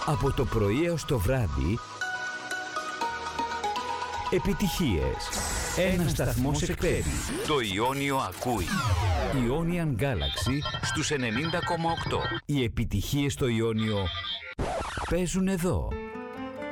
Από το πρωί έως το βράδυ, επιτυχίες. Ένας σταθμός εκπέμπει. Το Ιόνιο ακούει. Ionian Galaxy στους 90,8. Οι επιτυχίες στο Ιόνιο παίζουν εδώ.